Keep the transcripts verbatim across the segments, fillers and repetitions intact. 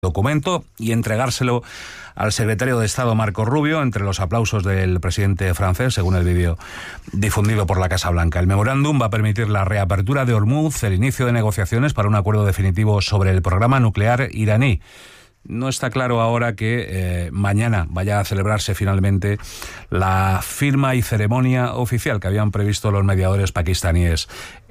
documento y entregárselo al secretario de Estado Marco Rubio entre los aplausos del presidente francés, según el vídeo difundido por la Casa Blanca. El memorándum va a permitir la reapertura de Hormuz, el inicio de negociaciones para un acuerdo definitivo sobre el programa nuclear iraní. No está claro ahora que eh, mañana vaya a celebrarse finalmente la firma y ceremonia oficial que habían previsto los mediadores pakistaníes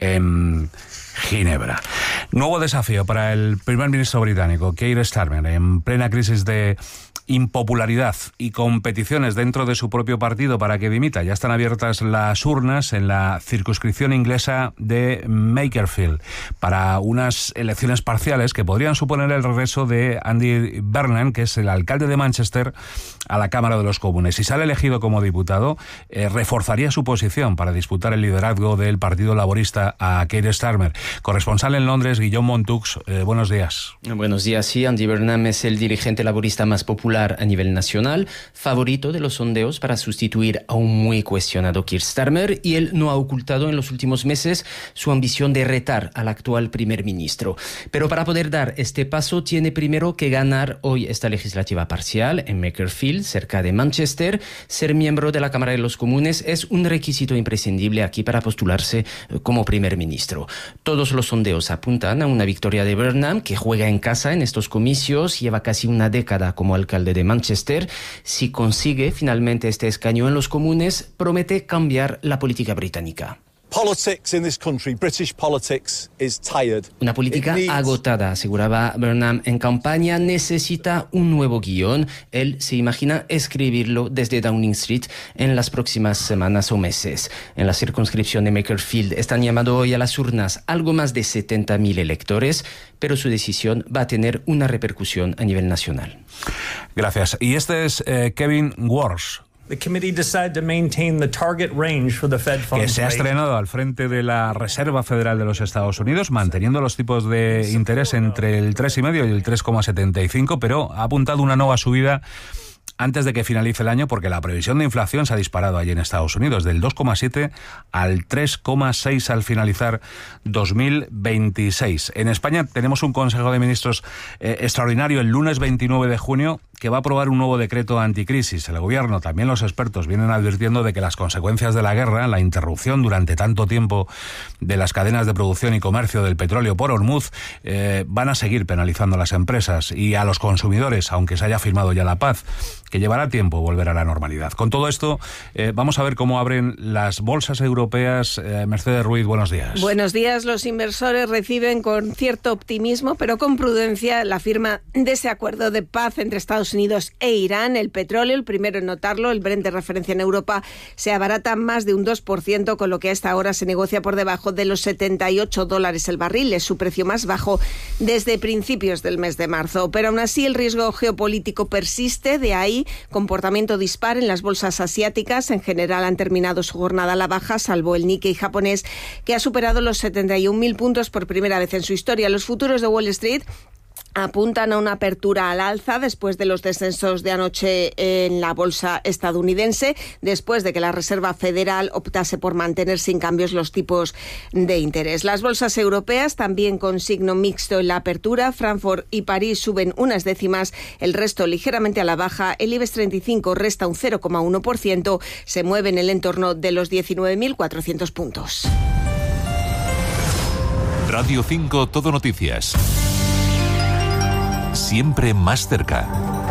en Ginebra. Nuevo desafío para el primer ministro británico, Keir Starmer, en plena crisis de impopularidad y competiciones dentro de su propio partido para que dimita. Ya están abiertas las urnas en la circunscripción inglesa de Makerfield para unas elecciones parciales que podrían suponer el regreso de Andy Burnham, que es el alcalde de Manchester, a la Cámara de los Comunes. Si sale elegido como diputado, eh, reforzaría su posición para disputar el liderazgo del Partido Laborista a Keir Starmer. Corresponsal en Londres, Guillaume Montux, eh, buenos días. Buenos días, sí. Andy Burnham es el dirigente laborista más popular a nivel nacional, favorito de los sondeos para sustituir a un muy cuestionado Keir Starmer, y él no ha ocultado en los últimos meses su ambición de retar al actual primer ministro. Pero para poder dar este paso tiene primero que ganar hoy esta legislativa parcial en Makerfield, cerca de Manchester. Ser miembro de la Cámara de los Comunes es un requisito imprescindible aquí para postularse como primer ministro. Todos los sondeos apuntan a una victoria de Burnham, que juega en casa en estos comicios, lleva casi una década como alcalde de Manchester. Si consigue finalmente este escaño en los Comunes, promete cambiar la política británica. Politics in this country, British politics, is tired. Una política needs... agotada, aseguraba Burnham en campaña, necesita un nuevo guión. Él se imagina escribirlo desde Downing Street en las próximas semanas o meses. En la circunscripción de Makerfield están llamando hoy a las urnas algo más de setenta mil electores, pero su decisión va a tener una repercusión a nivel nacional. Gracias. Y este es eh, Kevin Warsh, The committee decided to maintain the target range for the Fed funds que se ha estrenado al frente de la Reserva Federal de los Estados Unidos, manteniendo los tipos de interés entre el tres coma cinco y el tres coma setenta y cinco, pero ha apuntado una nueva subida antes de que finalice el año, porque la previsión de inflación se ha disparado allí en Estados Unidos, del dos coma siete al tres coma seis al finalizar dos mil veintiséis. En España tenemos un Consejo de Ministros eh, extraordinario el lunes veintinueve de junio, que va a aprobar un nuevo decreto anticrisis. El gobierno, también los expertos, vienen advirtiendo de que las consecuencias de la guerra, la interrupción durante tanto tiempo de las cadenas de producción y comercio del petróleo por Hormuz, eh, van a seguir penalizando a las empresas y a los consumidores, aunque se haya firmado ya la paz, que llevará tiempo volver a la normalidad. Con todo esto, eh, vamos a ver cómo abren las bolsas europeas. Eh, Mercedes Ruiz, buenos días. Buenos días. Los inversores reciben con cierto optimismo, pero con prudencia, la firma de ese acuerdo de paz entre Estados Unidos e Irán. El petróleo, el primero en notarlo, el Brent de referencia en Europa, se abarata más de un dos por ciento, con lo que a esta hora se negocia por debajo de los setenta y ocho dólares el barril. Es su precio más bajo desde principios del mes de marzo. Pero aún así el riesgo geopolítico persiste, de ahí comportamiento dispar en las bolsas asiáticas. En general han terminado su jornada a la baja, salvo el Nikkei japonés, que ha superado los setenta y un mil puntos por primera vez en su historia. Los futuros de Wall Street apuntan a una apertura al alza después de los descensos de anoche en la bolsa estadounidense, después de que la Reserva Federal optase por mantener sin cambios los tipos de interés. Las bolsas europeas también con signo mixto en la apertura. Frankfurt y París suben unas décimas, el resto ligeramente a la baja. El IBEX treinta y cinco resta un cero coma uno por ciento, se mueve en el entorno de los diecinueve mil cuatrocientos puntos. Radio cinco Todo Noticias. Siempre más cerca.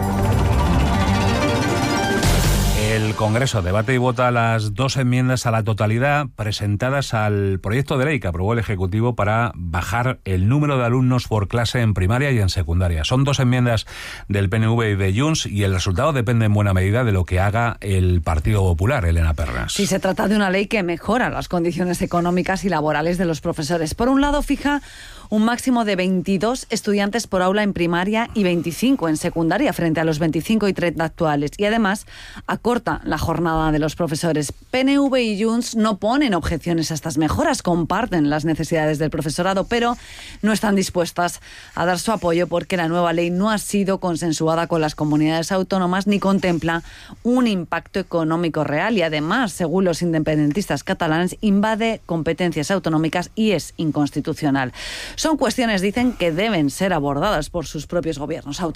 El Congreso debate y vota las dos enmiendas a la totalidad presentadas al proyecto de ley que aprobó el Ejecutivo para bajar el número de alumnos por clase en primaria y en secundaria. Son dos enmiendas del P N V y de Junts y el resultado depende en buena medida de lo que haga el Partido Popular. Elena Pernas. Sí, se trata de una ley que mejora las condiciones económicas y laborales de los profesores. Por un lado, fija un máximo de veintidós estudiantes por aula en primaria y veinticinco en secundaria, frente a los veinticinco y treinta actuales. Y además acorta la jornada de los profesores. P N V y Junts no ponen objeciones a estas mejoras, comparten las necesidades del profesorado, pero no están dispuestas a dar su apoyo porque la nueva ley no ha sido consensuada con las comunidades autónomas ni contempla un impacto económico real y además, según los independentistas catalanes, invade competencias autonómicas y es inconstitucional. Son cuestiones, dicen, que deben ser abordadas por sus propios gobiernos autonómicos.